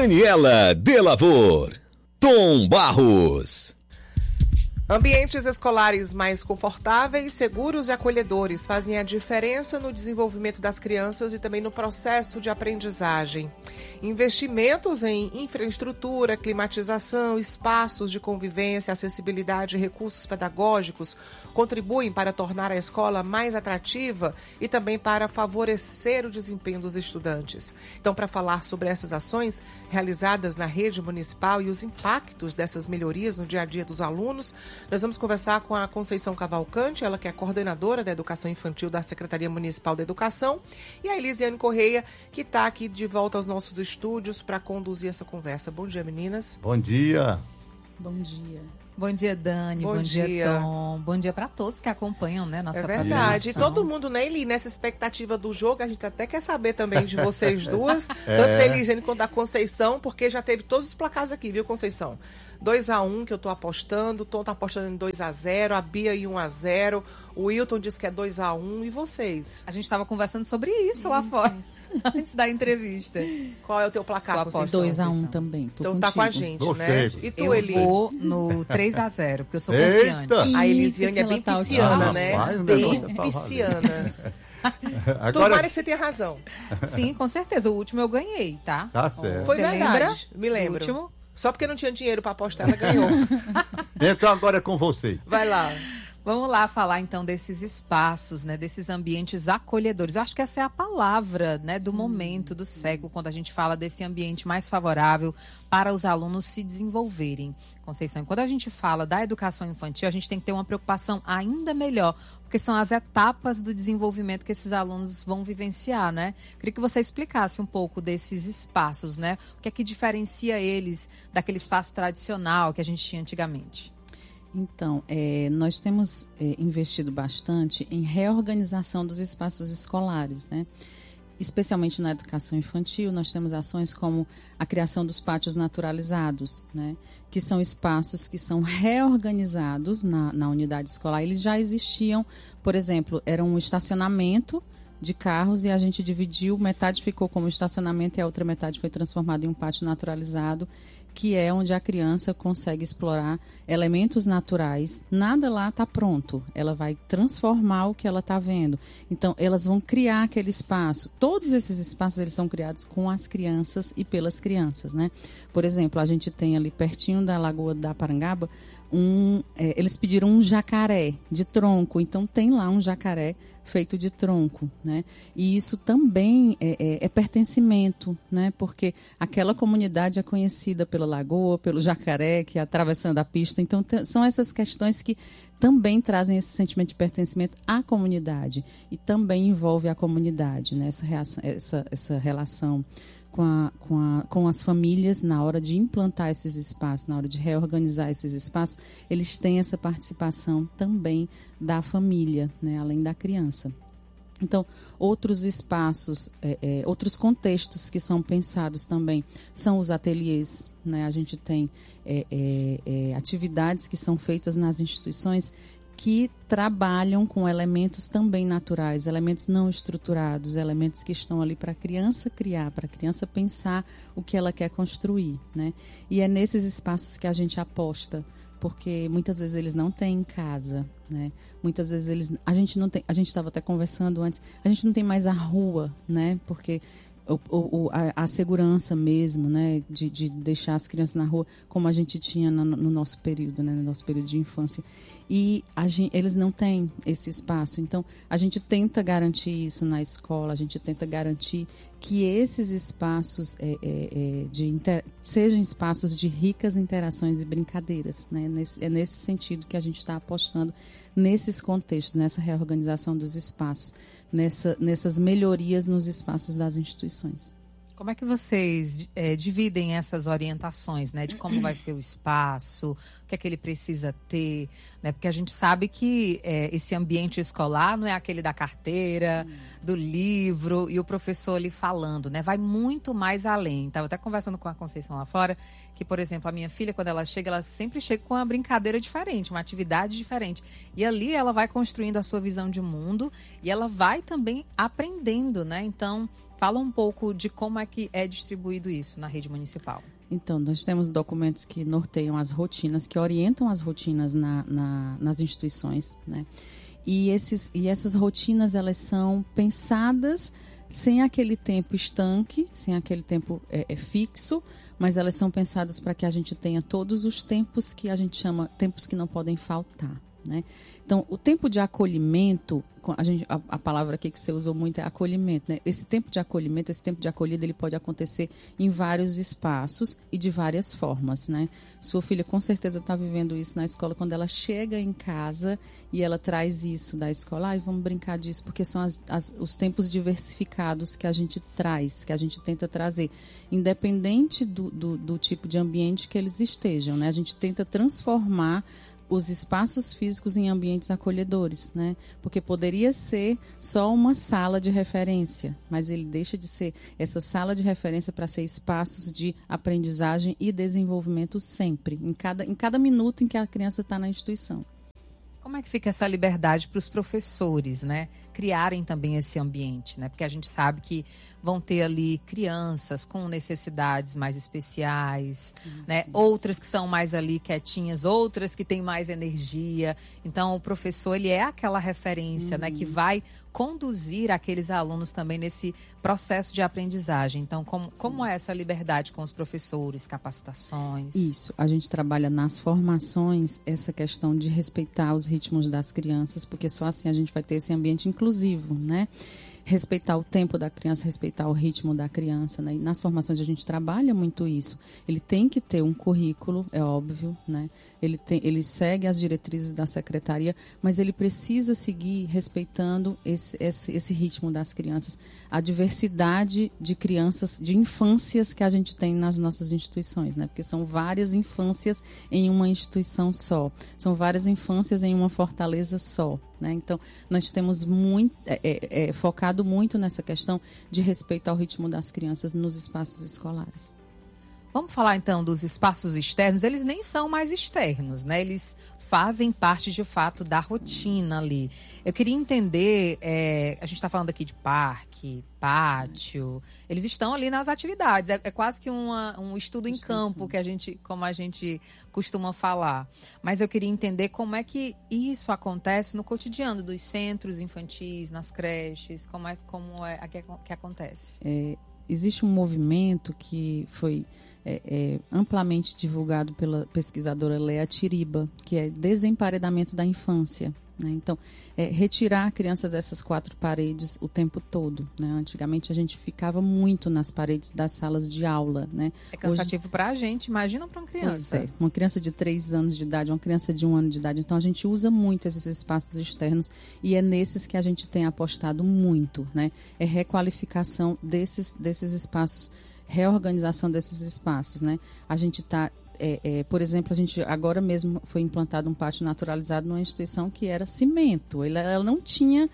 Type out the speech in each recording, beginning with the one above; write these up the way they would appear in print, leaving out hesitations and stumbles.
Daniela Delavor, Tom Barros. Ambientes escolares mais confortáveis, seguros e acolhedores fazem a diferença no desenvolvimento das crianças e também no processo de aprendizagem. Investimentos em infraestrutura, climatização, espaços de convivência, acessibilidade e recursos pedagógicos contribuem para tornar a escola mais atrativa e também para favorecer o desempenho dos estudantes. Então, para falar sobre essas ações realizadas na rede municipal e os impactos dessas melhorias no dia a dia dos alunos, nós vamos conversar com a Conceição Cavalcante, ela que é coordenadora da Educação Infantil da Secretaria Municipal da Educação, e a Elisiane Correia, que está aqui de volta aos nossos estúdios para conduzir essa conversa. Bom dia, meninas. Bom dia. Bom dia. Bom dia, Dani. Bom dia, Tom. Bom dia para todos que acompanham, né, nossa programação. É verdade. E todo mundo, né, Eli, nessa expectativa do jogo, a gente até quer saber também de vocês duas, tanto da Elisiane quanto da Conceição, porque já teve todos os placares aqui, viu, Conceição? 2-1 que eu tô apostando, o Tom tá apostando em 2-0, a Bia em 1-0, o Wilton disse que é 2-1, e vocês? A gente estava conversando sobre isso lá fora, antes da entrevista. Qual é o teu placar, Conceição? 2-1 também, tô então contigo. Tá com a gente, Gostei. né? E tu, Eli? Eu vou no 3-0, porque eu sou Eita! confiante. A Elisiane é bem pisciana, né? Rapaz, o Bem negócio tá pisciana. Agora, Tomara que você tenha razão. Sim, com certeza. O último eu ganhei, tá? tá certo. Foi Você verdade, lembra? me lembro. O último? Só porque não tinha dinheiro pra apostar, ela ganhou. Então agora é com vocês. Vai lá. Vamos lá falar então desses espaços, né, desses ambientes acolhedores. Eu acho que essa é a palavra, né, do momento, do século, quando a gente fala desse ambiente mais favorável para os alunos se desenvolverem. Conceição, quando a gente fala da educação infantil, a gente tem que ter uma preocupação ainda melhor, porque são as etapas do desenvolvimento que esses alunos vão vivenciar, né? Queria que você explicasse um pouco desses espaços, né? O que é que diferencia eles daquele espaço tradicional que a gente tinha antigamente? Então, nós temos investido bastante em reorganização dos espaços escolares, né? Especialmente na educação infantil, nós temos ações como a criação dos pátios naturalizados, né? Que são espaços que são reorganizados na unidade escolar. Eles já existiam, por exemplo, era um estacionamento de carros e a gente dividiu, metade ficou como estacionamento e a outra metade foi transformada em um pátio naturalizado, que é onde a criança consegue explorar elementos naturais. Nada lá está pronto. Ela vai transformar o que ela está vendo. Então, elas vão criar aquele espaço. Todos esses espaços eles são criados com as crianças e pelas crianças, né? Por exemplo, a gente tem ali pertinho da Lagoa da Parangaba, eles pediram um jacaré de tronco. Então, tem lá um jacaré feito de tronco, né? E isso também é pertencimento, né? Porque aquela comunidade é conhecida pela lagoa, pelo jacaré que é atravessando a pista. Então, são essas questões que também trazem esse sentimento de pertencimento à comunidade e também envolve a comunidade, né? Essa relação com as famílias na hora de implantar esses espaços, na hora de reorganizar esses espaços, eles têm essa participação também da família, né, além da criança. Então, outros espaços, outros contextos que são pensados também são os ateliês, né? A gente tem atividades que são feitas nas instituições que trabalham com elementos também naturais, elementos não estruturados, elementos que estão ali para a criança criar, para a criança pensar o que ela quer construir, né? E é nesses espaços que a gente aposta, porque muitas vezes eles não têm em casa, né? Muitas vezes a gente não tem, a gente estava até conversando antes, a gente não tem mais a rua, né? Porque a segurança mesmo, né, de deixar as crianças na rua, como a gente tinha no nosso período, né, no nosso período de infância. E eles não têm esse espaço. Então, a gente tenta garantir isso na escola, a gente tenta garantir que esses espaços sejam espaços de ricas interações e brincadeiras, né? É nesse sentido que a gente está apostando nesses contextos, nessa reorganização dos espaços, nessas melhorias nos espaços das instituições. Como é que vocês dividem essas orientações, né? De como vai ser o espaço, o que é que ele precisa ter, né? Porque a gente sabe que esse ambiente escolar não é aquele da carteira, do livro e o professor ali falando, né? Vai muito mais além. Estava até conversando com a Conceição lá fora, que, por exemplo, a minha filha, quando ela sempre chega com uma brincadeira diferente, uma atividade diferente. E ali ela vai construindo a sua visão de mundo e ela vai também aprendendo, né? Então, Fala um pouco de como é que é distribuído isso na rede municipal. Então, nós temos documentos que norteiam as rotinas, que orientam as rotinas nas instituições, né? E essas rotinas, elas são pensadas sem aquele tempo estanque, sem aquele tempo fixo, mas elas são pensadas para que a gente tenha todos os tempos que a gente chama tempos que não podem faltar, né? Então, o tempo de acolhimento, a palavra aqui que você usou muito é acolhimento, né? Esse tempo de acolhimento, esse tempo de acolhida, ele pode acontecer em vários espaços e de várias formas, né? Sua filha com certeza está vivendo isso na escola, quando ela chega em casa e ela traz isso da escola. Vamos brincar disso, porque são os tempos diversificados que a gente traz, que a gente tenta trazer, independente do tipo de ambiente que eles estejam, né? A gente tenta transformar os espaços físicos em ambientes acolhedores, né? Porque poderia ser só uma sala de referência, mas ele deixa de ser essa sala de referência para ser espaços de aprendizagem e desenvolvimento sempre, em cada minuto em que a criança está na instituição. Como é que fica essa liberdade para os professores, né? Criarem também esse ambiente, né? Porque a gente sabe que vão ter ali crianças com necessidades mais especiais, né? Outras que são mais ali quietinhas, outras que têm mais energia. Então, o professor, ele é aquela referência, né? Que vai conduzir aqueles alunos também nesse processo de aprendizagem. Então, como é essa liberdade com os professores, capacitações? Isso, a gente trabalha nas formações essa questão de respeitar os ritmos das crianças, porque só assim a gente vai ter esse ambiente inclusivo, né? Respeitar o tempo da criança, respeitar o ritmo da criança, né? E nas formações a gente trabalha muito isso. Ele tem que ter um currículo, é óbvio, né? Ele segue as diretrizes da secretaria, mas ele precisa seguir respeitando esse ritmo das crianças, a diversidade de crianças, de infâncias que a gente tem nas nossas instituições, né? Porque são várias infâncias em uma instituição só, são várias infâncias em uma fortaleza só, né? Então, nós temos focado muito nessa questão de respeito ao ritmo das crianças nos espaços escolares. Vamos falar então dos espaços externos. Eles nem são mais externos, né? Eles fazem parte de fato da rotina ali. Eu queria entender, a gente está falando aqui de parque, pátio, eles estão ali nas atividades, é quase que um estudo em campo, como a gente costuma falar. Mas eu queria entender como é que isso acontece no cotidiano dos centros infantis, nas creches, como é que acontece? Existe um movimento que foi amplamente divulgado pela pesquisadora Lea Tiriba, que é desemparedamento da infância, né? Então, retirar crianças dessas 4 paredes o tempo todo, né? Antigamente a gente ficava muito nas paredes das salas de aula, né? É cansativo para a gente, imagina para uma criança. Pois uma criança de 3 anos de idade, uma criança de 1 ano de idade. Então a gente usa muito esses espaços externos e é nesses que a gente tem apostado muito, né? É requalificação desses espaços, reorganização desses espaços, né? A gente está, por exemplo, a gente agora mesmo foi implantado um pátio naturalizado numa instituição que era cimento. Ela não tinha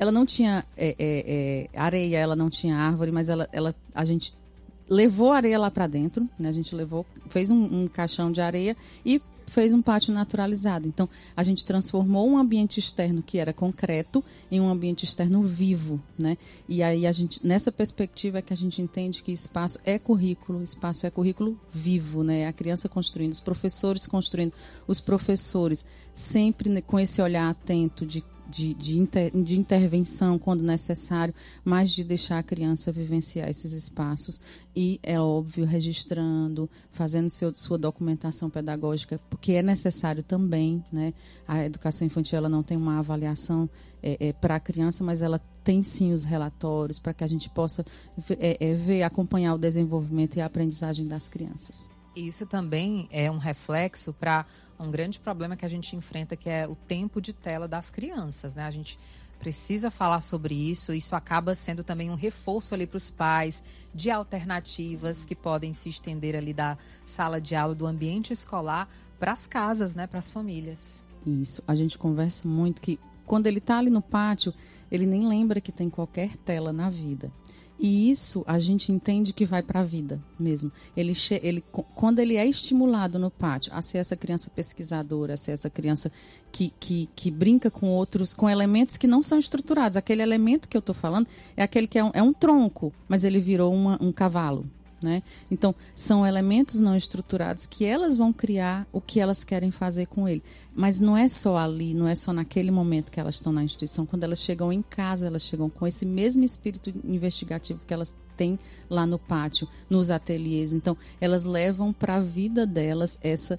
areia, ela não tinha árvore, mas a gente levou a areia lá para dentro, né? A gente fez um caixão de areia e fez um pátio naturalizado. Então, a gente transformou um ambiente externo que era concreto em um ambiente externo vivo, né? E aí, nessa perspectiva é que a gente entende que espaço é currículo vivo, né? A criança construindo, os professores construindo, os professores sempre com esse olhar atento de intervenção quando necessário, mas de deixar a criança vivenciar esses espaços e, é óbvio, registrando, fazendo sua documentação pedagógica, porque é necessário também, né? A educação infantil ela não tem uma avaliação para a criança, mas ela tem sim os relatórios para que a gente possa acompanhar o desenvolvimento e a aprendizagem das crianças. Isso também é um reflexo para um grande problema que a gente enfrenta, que é o tempo de tela das crianças, né? A gente precisa falar sobre isso. Isso acaba sendo também um reforço ali para os pais de alternativas que podem se estender ali da sala de aula, do ambiente escolar, para as casas, né? Para as famílias. Isso. A gente conversa muito que quando ele está ali no pátio, ele nem lembra que tem qualquer tela na vida. E isso a gente entende que vai para a vida mesmo. Quando ele é estimulado no pátio a ser essa criança pesquisadora, a ser essa criança que brinca com outros, com elementos que não são estruturados. Aquele elemento que eu estou falando é aquele que é um tronco, mas ele virou um cavalo. Né? Então, são elementos não estruturados que elas vão criar o que elas querem fazer com ele. Mas não é só ali, não é só naquele momento que elas estão na instituição. Quando elas chegam em casa, elas chegam com esse mesmo espírito investigativo que elas têm lá no pátio, nos ateliês. Então, elas levam para a vida delas essa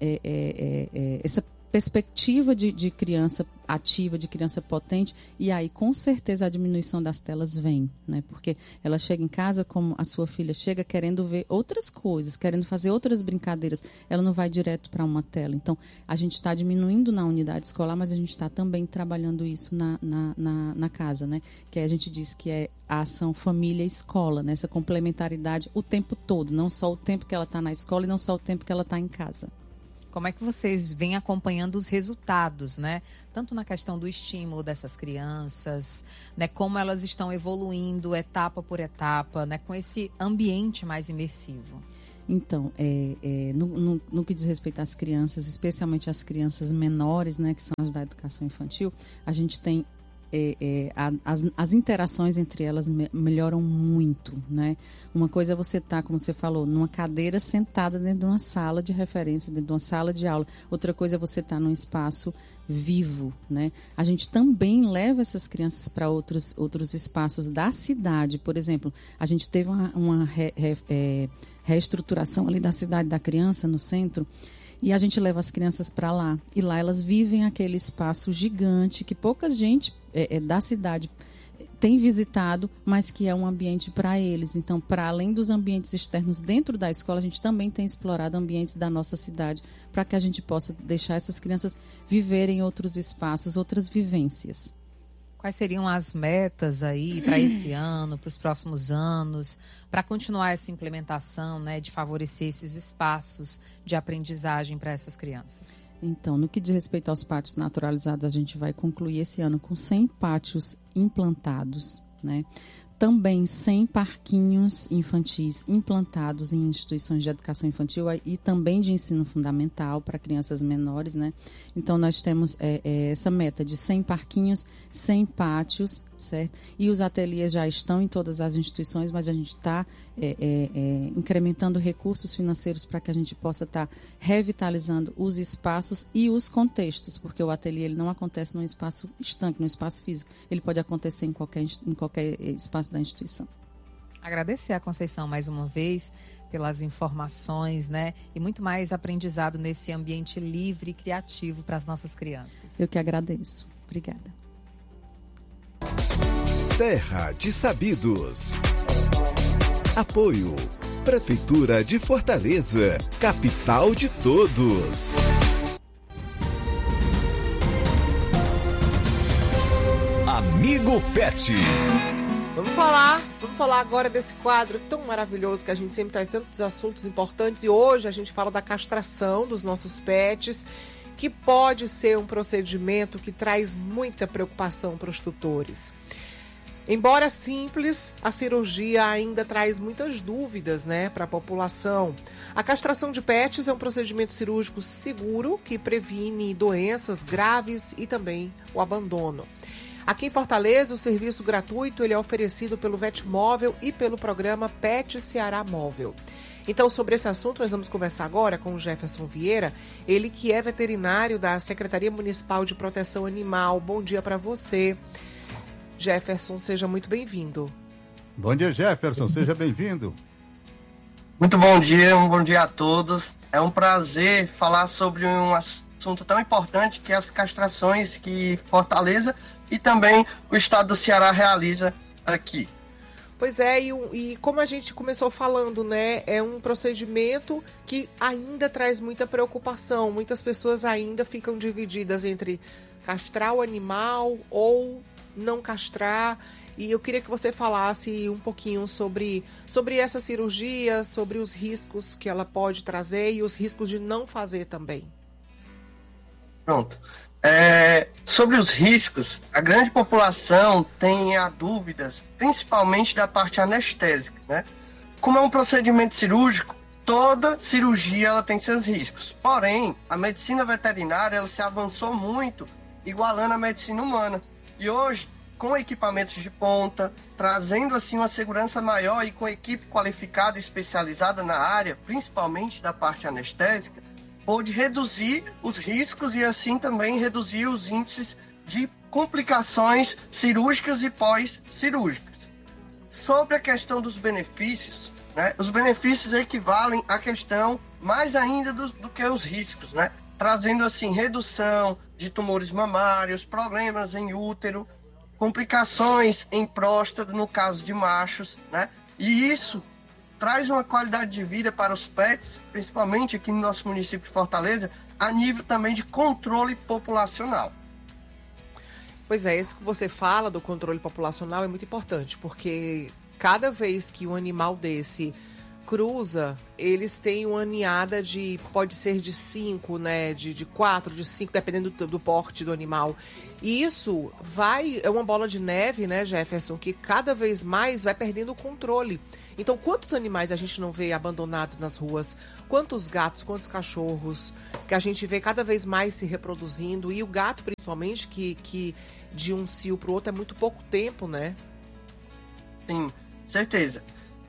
perspectiva de criança ativa, de criança potente, e aí com certeza a diminuição das telas vem, né? Porque ela chega em casa, como a sua filha chega, querendo ver outras coisas, querendo fazer outras brincadeiras, ela não vai direto para uma tela. Então, a gente está diminuindo na unidade escolar, mas a gente está também trabalhando isso na casa, né? Que a gente diz que é a ação família-escola, né? Essa complementaridade o tempo todo, não só o tempo que ela está na escola e não só o tempo que ela está em casa. Como é que vocês vêm acompanhando os resultados, né? Tanto na questão do estímulo dessas crianças, né? Como elas estão evoluindo etapa por etapa, né? Com esse ambiente mais imersivo. Então, no que diz respeito às crianças, especialmente as crianças menores, né? Que são as da educação infantil, a gente tem as interações entre elas melhoram muito, né? Uma coisa é você estar, como você falou, numa cadeira sentada dentro de uma sala de referência, dentro de uma sala de aula. Outra coisa é você estar num espaço vivo, né? A gente também leva essas crianças para outros espaços da cidade. Por exemplo, a gente teve uma reestruturação ali da cidade da criança, no centro, e a gente leva as crianças para lá. E lá elas vivem aquele espaço gigante que pouca gente da cidade tem visitado, mas que é um ambiente para eles. Então, para além dos ambientes externos dentro da escola, a gente também tem explorado ambientes da nossa cidade para que a gente possa deixar essas crianças viverem outros espaços, outras vivências. Quais seriam as metas aí para esse ano, para os próximos anos, para continuar essa implementação, né, de favorecer esses espaços de aprendizagem para essas crianças? Então, no que diz respeito aos pátios naturalizados, a gente vai concluir esse ano com 100 pátios implantados, né? Também 100 parquinhos infantis implantados em instituições de educação infantil e também de ensino fundamental para crianças menores, né? Então, nós temos essa meta de 100 parquinhos, 100 pátios, certo? E os ateliês já estão em todas as instituições, mas a gente está incrementando recursos financeiros para que a gente possa estar revitalizando os espaços e os contextos, porque o ateliê ele não acontece num espaço estanque, num espaço físico. Ele pode acontecer em qualquer espaço da instituição. Agradecer a Conceição mais uma vez pelas informações, né? E muito mais aprendizado nesse ambiente livre e criativo para as nossas crianças. Eu que agradeço. Obrigada. Terra de Sabidos. Apoio. Prefeitura de Fortaleza, capital de todos. Amigo Pet. Vamos falar agora desse quadro tão maravilhoso que a gente sempre traz tantos assuntos importantes, e hoje a gente fala da castração dos nossos pets, que pode ser um procedimento que traz muita preocupação para os tutores. Embora simples, a cirurgia ainda traz muitas dúvidas, né, para a população. A castração de pets é um procedimento cirúrgico seguro que previne doenças graves e também o abandono. Aqui em Fortaleza, o serviço gratuito ele é oferecido pelo Vetmóvel e pelo programa Pet Ceará Móvel. Então, sobre esse assunto, nós vamos conversar agora com o Jefferson Vieira, ele que é veterinário da Secretaria Municipal de Proteção Animal. Bom dia para você. Jefferson, seja muito bem-vindo. Bom dia, Jefferson, seja bem-vindo. Muito bom dia a todos. É um prazer falar sobre um assunto tão importante que é as castrações que Fortaleza e também o estado do Ceará realiza aqui. Pois é, e como a gente começou falando, né, é um procedimento que ainda traz muita preocupação. Muitas pessoas ainda ficam divididas entre castrar o animal ou não castrar. E eu queria que você falasse um pouquinho sobre essa cirurgia, sobre os riscos que ela pode trazer e os riscos de não fazer também. Pronto. Sobre os riscos, a grande população tem dúvidas, principalmente da parte anestésica, né? Como é um procedimento cirúrgico, toda cirurgia ela tem seus riscos. Porém, a medicina veterinária ela se avançou muito, igualando a medicina humana. E hoje, com equipamentos de ponta, trazendo assim uma segurança maior e com equipe qualificada e especializada na área, principalmente da parte anestésica, pode reduzir os riscos e assim também reduzir os índices de complicações cirúrgicas e pós-cirúrgicas. Sobre a questão dos benefícios, né, os benefícios equivalem à questão mais ainda do que os riscos, né, trazendo assim redução de tumores mamários, problemas em útero, complicações em próstata no caso de machos, né, e isso traz uma qualidade de vida para os pets, principalmente aqui no nosso município de Fortaleza, a nível também de controle populacional. Pois é, isso que você fala do controle populacional é muito importante, porque cada vez que um animal desse cruza, eles têm uma ninhada pode ser de 5, né, de 4, de 5, dependendo do porte do animal. E isso é uma bola de neve, né, Jefferson, que cada vez mais vai perdendo o controle. Então, quantos animais a gente não vê abandonados nas ruas? Quantos gatos, quantos cachorros que a gente vê cada vez mais se reproduzindo? E o gato, principalmente, que de um cio para o outro é muito pouco tempo, né? Sim, certeza.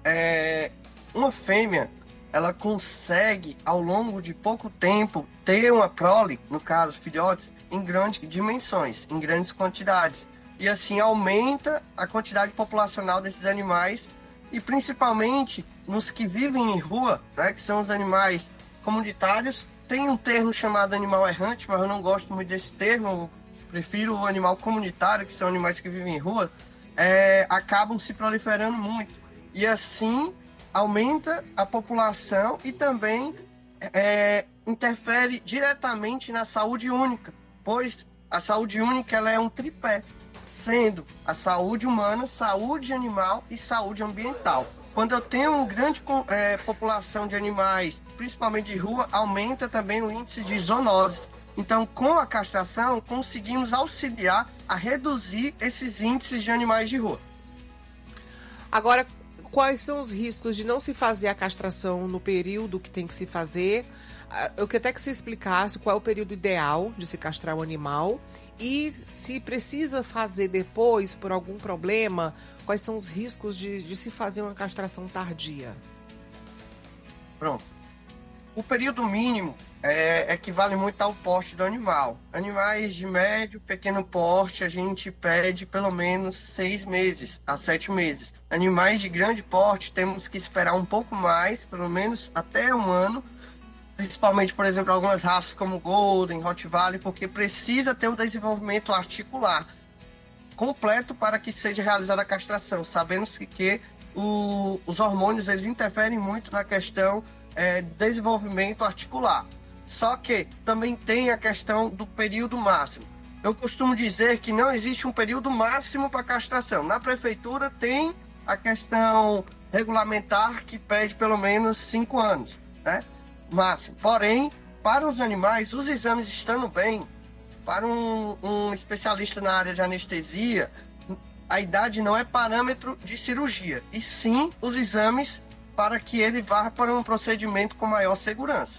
Uma fêmea, ela consegue, ao longo de pouco tempo, ter uma prole, no caso, filhotes, em grandes dimensões, em grandes quantidades. E assim aumenta a quantidade populacional desses animais, e principalmente nos que vivem em rua, né, que são os animais comunitários. Tem um termo chamado animal errante, mas eu não gosto muito desse termo, eu prefiro o animal comunitário, que são animais que vivem em rua, acabam se proliferando muito. E assim aumenta a população e também interfere diretamente na saúde única, pois a saúde única ela é um tripé, sendo a saúde humana, saúde animal e saúde ambiental. Quando eu tenho uma grande população de animais, principalmente de rua, aumenta também o índice de zoonose. Então, com a castração, conseguimos auxiliar a reduzir esses índices de animais de rua. Agora, quais são os riscos de não se fazer a castração no período que tem que se fazer? Eu queria até que você explicasse qual é o período ideal de se castrar o animal e se precisa fazer depois, por algum problema, quais são os riscos de se fazer uma castração tardia? Pronto. O período mínimo equivale muito ao porte do animal. Animais de médio, pequeno porte, a gente pede pelo menos 6 meses a 7 meses. Animais de grande porte, temos que esperar um pouco mais, pelo menos até 1 ano, principalmente, por exemplo, algumas raças como Golden, Rottweiler, porque precisa ter um desenvolvimento articular completo para que seja realizada a castração. Sabemos que os hormônios eles interferem muito na questão desenvolvimento articular. Só que também tem a questão do período máximo. Eu costumo dizer que não existe um período máximo para castração. Na prefeitura tem a questão regulamentar que pede pelo menos 5 anos, né? Máximo. Porém, para os animais, os exames estando bem, para um especialista na área de anestesia, a idade não é parâmetro de cirurgia, e sim os exames para que ele vá para um procedimento com maior segurança.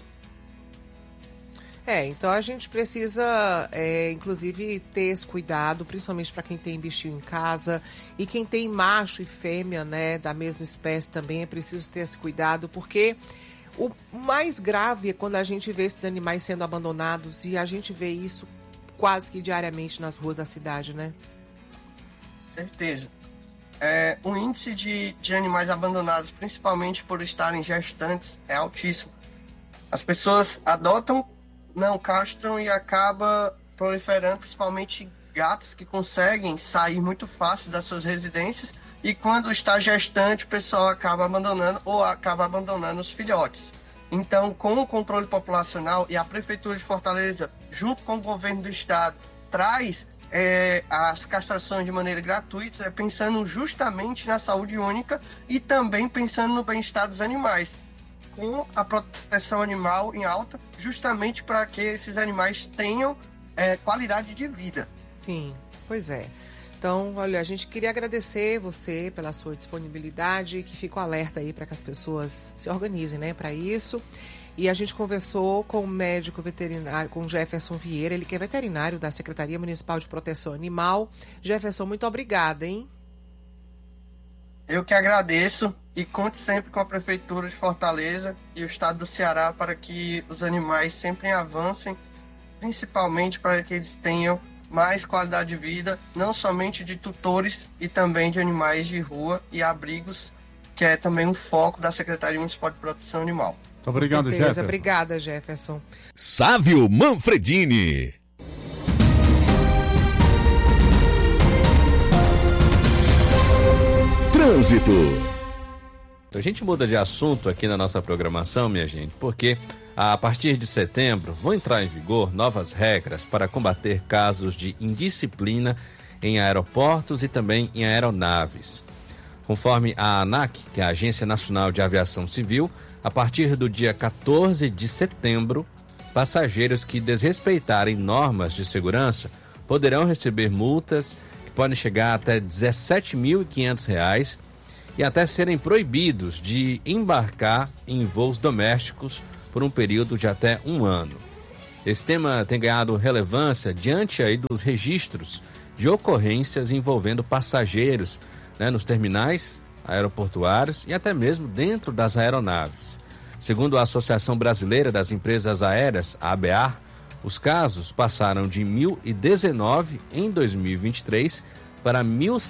Então a gente precisa, inclusive, ter esse cuidado, principalmente para quem tem bichinho em casa e quem tem macho e fêmea, né, da mesma espécie também, é preciso ter esse cuidado, porque o mais grave é quando a gente vê esses animais sendo abandonados, e a gente vê isso quase que diariamente nas ruas da cidade, né? Certeza. O índice de animais abandonados, principalmente por estarem gestantes, é altíssimo. As pessoas adotam, não castram e acaba proliferando, principalmente gatos que conseguem sair muito fácil das suas residências, e quando está gestante o pessoal acaba abandonando ou acaba abandonando os filhotes. Então, com o controle populacional, e a Prefeitura de Fortaleza, junto com o governo do estado, traz as castrações de maneira gratuita, pensando justamente na saúde única e também pensando no bem-estar dos animais, com a proteção animal em alta, justamente para que esses animais tenham qualidade de vida. Sim, pois é. Então, olha, a gente queria agradecer você pela sua disponibilidade e que fica o alerta aí para que as pessoas se organizem, né, para isso. E a gente conversou com o médico veterinário, com Jefferson Vieira, ele que é veterinário da Secretaria Municipal de Proteção Animal. Jefferson, muito obrigada, hein? Eu que agradeço e conte sempre com a Prefeitura de Fortaleza e o Estado do Ceará para que os animais sempre avancem, principalmente para que eles tenham mais qualidade de vida, não somente de tutores e também de animais de rua e abrigos, que é também um foco da Secretaria Municipal de Proteção Animal. Muito obrigado, Jefferson. Obrigada, Jefferson. Sávio Manfredini. Trânsito. A gente muda de assunto aqui na nossa programação, minha gente, porque a partir de setembro vão entrar em vigor novas regras para combater casos de indisciplina em aeroportos e também em aeronaves. Conforme a ANAC, que é a Agência Nacional de Aviação Civil, a partir do dia 14 de setembro, passageiros que desrespeitarem normas de segurança poderão receber multas que podem chegar até R$ 17.500 e até serem proibidos de embarcar em voos domésticos por um período de até 1 ano. Esse tema tem ganhado relevância diante aí dos registros de ocorrências envolvendo passageiros, né, nos terminais aeroportuários e até mesmo dentro das aeronaves. Segundo a Associação Brasileira das Empresas Aéreas, a ABAR, os casos passaram de 1.019 em 2023 para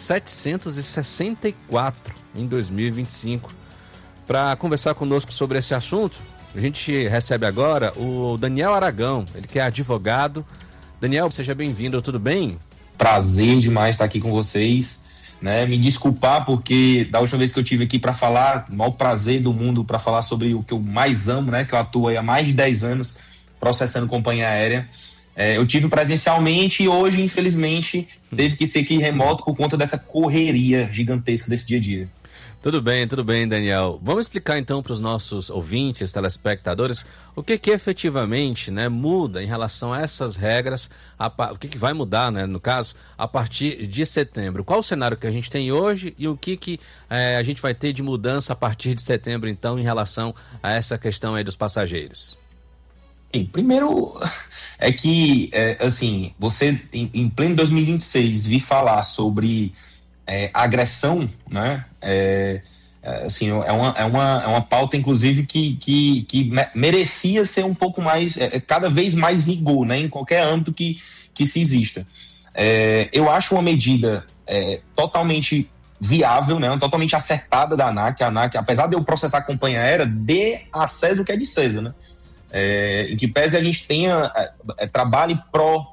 1.764 em 2025. Para conversar conosco sobre esse assunto, a gente recebe agora o Daniel Aragão, ele que é advogado. Daniel, seja bem-vindo, tudo bem? Prazer demais estar aqui com vocês, né? Me desculpar porque da última vez que eu tive aqui para falar, o maior prazer do mundo para falar sobre o que eu mais amo, né? Que eu atuo aí há mais de 10 anos processando companhia aérea. Eu tive presencialmente e hoje, infelizmente, teve que ser aqui remoto por conta dessa correria gigantesca desse dia a dia. Tudo bem, Daniel. Vamos explicar então para os nossos ouvintes, telespectadores, o que efetivamente, né, muda em relação a essas regras, o que vai mudar, né, no caso, a partir de setembro. Qual o cenário que a gente tem hoje e o que a gente vai ter de mudança a partir de setembro, então, em relação a essa questão aí dos passageiros? Bem, primeiro é que, assim, você em pleno 2026 vir falar sobre agressão, né? Assim, é uma pauta, inclusive, que merecia ser um pouco mais, cada vez mais rigor, né? Em qualquer âmbito que se exista. Eu acho uma medida totalmente viável, né? Totalmente acertada da ANAC. A ANAC, apesar de eu processar a companhia aérea, dê a César o que é de César, né? Em que pese a gente tenha trabalhe pró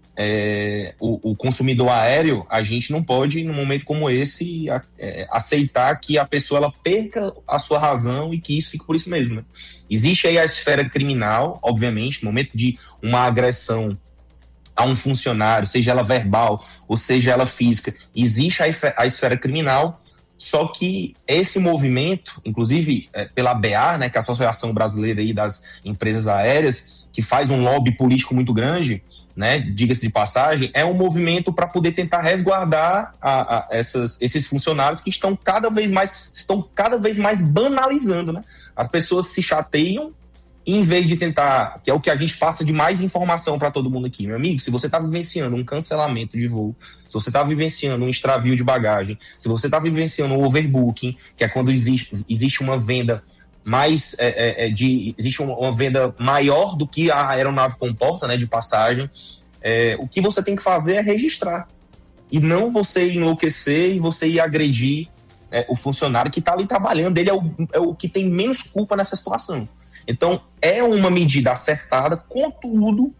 o consumidor aéreo, a gente não pode, num momento como esse, aceitar que a pessoa ela perca a sua razão e que isso fique por isso mesmo, né? Existe aí a esfera criminal, obviamente, no momento de uma agressão a um funcionário, seja ela verbal ou seja ela física, existe a esfera criminal. Só que esse movimento, inclusive pela ABAR, né, que é a Associação Brasileira aí das Empresas Aéreas, que faz um lobby político muito grande, né, diga-se de passagem, é um movimento para poder tentar resguardar esses funcionários que estão cada vez mais banalizando, né? As pessoas se chateiam e, em vez de tentar, que é o que a gente passa de mais informação para todo mundo aqui, meu amigo, se você está vivenciando um cancelamento de voo, se você está vivenciando um extravio de bagagem, se você está vivenciando um overbooking, que é quando existe uma venda mais existe uma venda maior do que a aeronave comporta, né, de passagem, o que você tem que fazer é registrar e não você enlouquecer e você ir agredir o funcionário que está ali trabalhando. Ele é o que tem menos culpa nessa situação. Então, é uma medida acertada, contudo,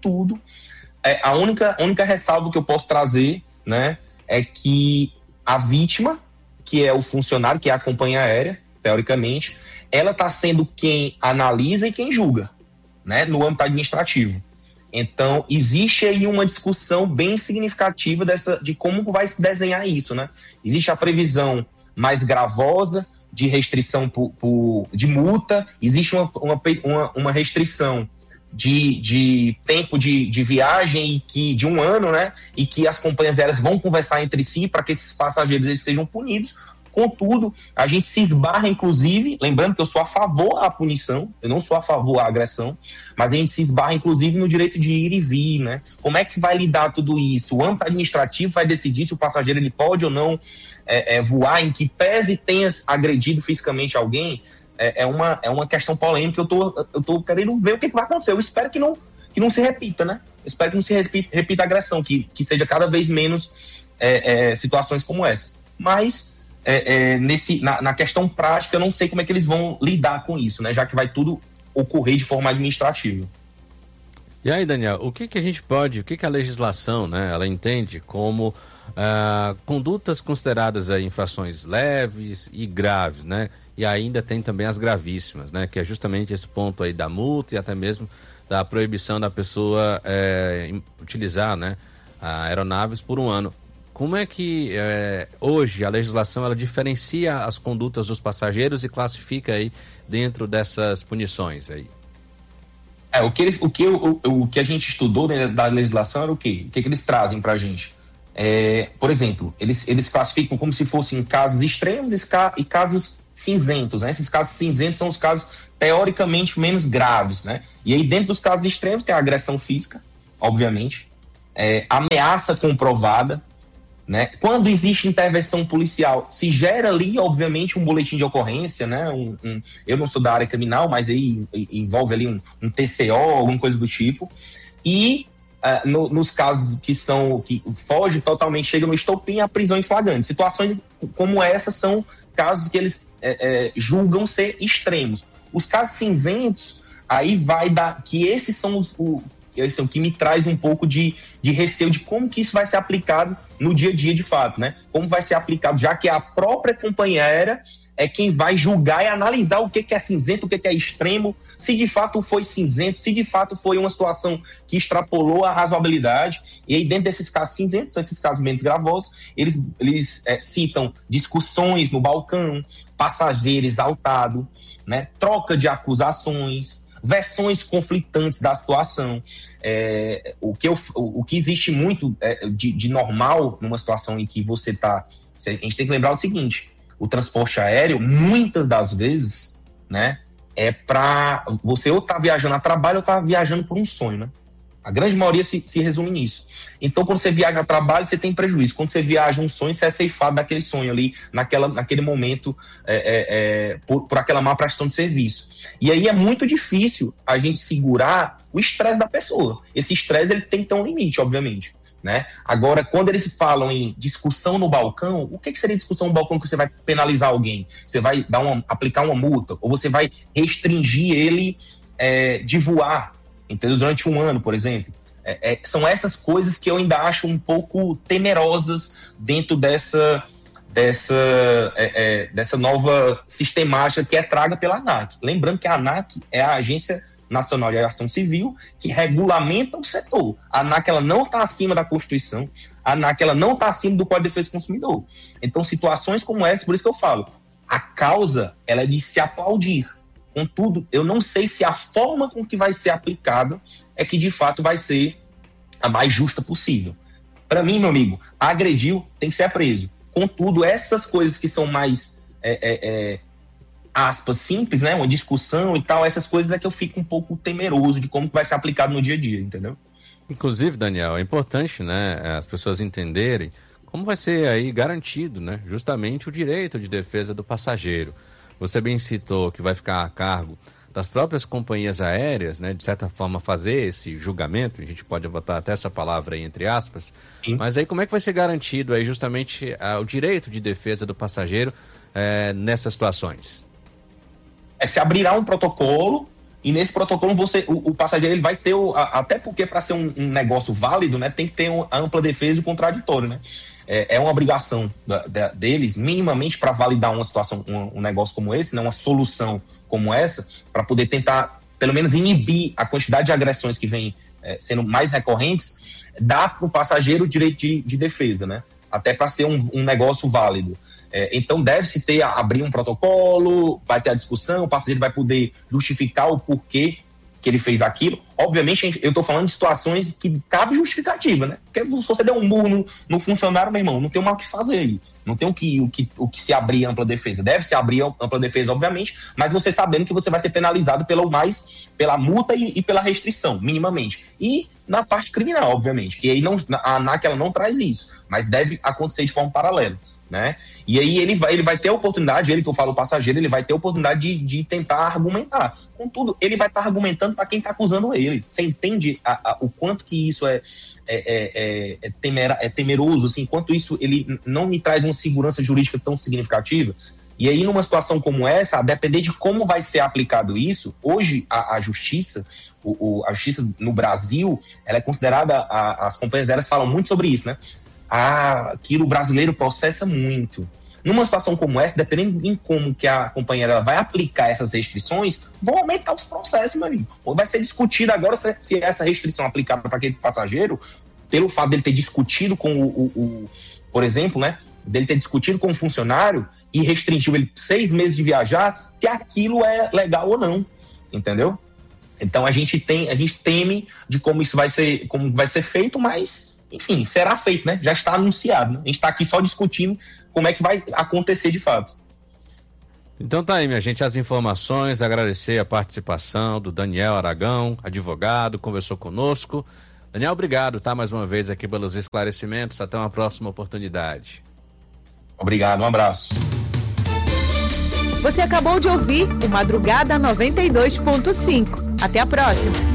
a única ressalva que eu posso trazer, né, é que a vítima, que é o funcionário, que é a companhia aérea, teoricamente, ela está sendo quem analisa e quem julga, né, no âmbito administrativo. Então, existe aí uma discussão bem significativa de como vai se desenhar isso, né? Existe a previsão mais gravosa de restrição de multa, existe uma restrição de tempo de viagem de 1 ano, né? E que as companhias aéreas vão conversar entre si para que esses passageiros eles sejam punidos. Contudo, a gente se esbarra, inclusive, lembrando que eu sou a favor à punição, eu não sou a favor à agressão, mas a gente se esbarra, inclusive, no direito de ir e vir, né? Como é que vai lidar tudo isso? O âmbito administrativo vai decidir se o passageiro ele pode ou não voar, em que pese tenha agredido fisicamente alguém. É uma questão polêmica. Eu tô querendo ver o que vai acontecer. Eu espero que não se repita, né? Eu espero que não se repita a agressão, que seja cada vez menos situações como essas. Mas na questão prática, eu não sei como é que eles vão lidar com isso, né? Já que vai tudo ocorrer de forma administrativa. E aí, Daniel, o que a legislação, né, ela entende como condutas consideradas infrações leves e graves, né? E ainda tem também as gravíssimas, né? Que é justamente esse ponto aí da multa e até mesmo da proibição da pessoa utilizar, né, aeronaves por 1 ano. Como é que hoje a legislação ela diferencia as condutas dos passageiros e classifica aí dentro dessas punições aí? O que a gente estudou dentro da legislação era o quê? O que eles trazem pra gente? Por exemplo, eles classificam como se fossem casos extremos e casos cinzentos, né? Esses casos cinzentos são os casos teoricamente menos graves, né? E aí dentro dos casos extremos tem a agressão física, obviamente, ameaça comprovada, né? Quando existe intervenção policial, se gera ali, obviamente, um boletim de ocorrência, né? Eu não sou da área criminal, mas aí envolve ali um TCO, alguma coisa do tipo. E nos casos que foge totalmente, chega no estopim, a prisão em flagrante. Situações como essa são casos que eles julgam ser extremos. Os casos cinzentos, aí vai dar que esses são o que me traz um pouco de receio de como que isso vai ser aplicado no dia a dia de fato, né? Como vai ser aplicado, já que a própria companhia aérea é quem vai julgar e analisar o que é cinzento, o que é extremo, se de fato foi cinzento, se de fato foi uma situação que extrapolou a razoabilidade. E aí dentro desses casos cinzentos, são esses casos menos gravosos, eles citam discussões no balcão, passageiro exaltado, né? Troca de acusações, versões conflitantes da situação. O que existe muito de normal numa situação em que você está... A gente tem que lembrar o seguinte: o transporte aéreo, muitas das vezes, né, é para você ou tá viajando a trabalho ou tá viajando por um sonho, né? A grande maioria se resume nisso. Então, quando você viaja a trabalho, você tem prejuízo. Quando você viaja um sonho, você é ceifado daquele sonho ali, naquele momento, por aquela má prestação de serviço. E aí é muito difícil a gente segurar o estresse da pessoa. Esse estresse ele tem que ter um limite, obviamente, né? Agora, quando eles falam em discussão no balcão, o que seria discussão no balcão que você vai penalizar alguém? Você vai aplicar uma multa? Ou você vai restringir ele de voar, entendeu? Durante 1 ano, por exemplo? São essas coisas que eu ainda acho um pouco temerosas dentro dessa nova sistemática que é traga pela ANAC. Lembrando que a ANAC é a Agência Nacional de Aviação Civil que regulamenta o setor. A ANAC ela não está acima da Constituição, a ANAC ela não está acima do Código de Defesa do Consumidor. Então, situações como essa, por isso que eu falo, a causa ela é de se aplaudir. Contudo, eu não sei se a forma com que vai ser aplicada é que de fato vai ser a mais justa possível. Para mim, meu amigo, agrediu, tem que ser preso. Contudo, essas coisas que são mais, aspas, simples, né? Uma discussão e tal, essas coisas é que eu fico um pouco temeroso de como vai ser aplicado no dia a dia, entendeu? Inclusive, Daniel, é importante, né, as pessoas entenderem como vai ser aí garantido, né, justamente o direito de defesa do passageiro. Você bem citou que vai ficar a cargo das próprias companhias aéreas, né, de certa forma fazer esse julgamento, a gente pode botar até essa palavra aí entre aspas, sim. Mas aí como é que vai ser garantido aí justamente o direito de defesa do passageiro nessas situações? Se abrirá um protocolo e nesse protocolo o passageiro ele vai ter, até porque para ser um negócio válido, né, tem que ter a ampla defesa e o contraditório, né? É uma obrigação deles, minimamente, para validar uma situação, um negócio como esse, né, uma solução como essa, para poder tentar, pelo menos, inibir a quantidade de agressões que vem sendo mais recorrentes, dá para o passageiro o direito de defesa, né? Até para ser um negócio válido. Então, deve-se abrir um protocolo, vai ter a discussão, o passageiro vai poder justificar o porquê que ele fez aquilo. Obviamente, eu estou falando de situações que cabe justificativa, né? Porque se você der um burro no funcionário, meu irmão, não tem mais o que fazer aí. Não tem o que se abrir ampla defesa. Deve se abrir ampla defesa, obviamente, mas você sabendo que você vai ser penalizado pela multa e pela restrição, minimamente. E na parte criminal, obviamente, que aí a ANAC ela não traz isso, mas deve acontecer de forma paralela. Né? E aí ele vai ter a oportunidade, ele que eu falo passageiro, ele vai ter a oportunidade de tentar argumentar. Contudo, ele vai estar argumentando para quem está acusando ele. Você entende o quanto que isso é temeroso, assim, quanto isso ele não me traz uma segurança jurídica tão significativa? E aí, numa situação como essa, a depender de como vai ser aplicado isso, hoje a justiça, a justiça no Brasil, ela é considerada, as companhias aéreas falam muito sobre isso, né? Que o brasileiro processa muito. Numa situação como essa, dependendo em como que a companhia vai aplicar essas restrições, vão aumentar os processos, meu amigo. Ou vai ser discutido agora se essa restrição aplicada para aquele passageiro, pelo fato dele ter discutido com por exemplo, né, dele ter discutido com o funcionário e restringiu ele 6 meses de viajar, que aquilo é legal ou não, entendeu? Então a gente teme de como vai ser feito, mas enfim, será feito, né? Já está anunciado, né? A gente está aqui só discutindo como é que vai acontecer de fato. Então tá aí, minha gente, as informações, agradecer a participação do Daniel Aragão, advogado, conversou conosco. Daniel, obrigado, tá? Mais uma vez aqui pelos esclarecimentos, até uma próxima oportunidade. Obrigado, um abraço. Você acabou de ouvir o Madrugada 92.5. Até a próxima.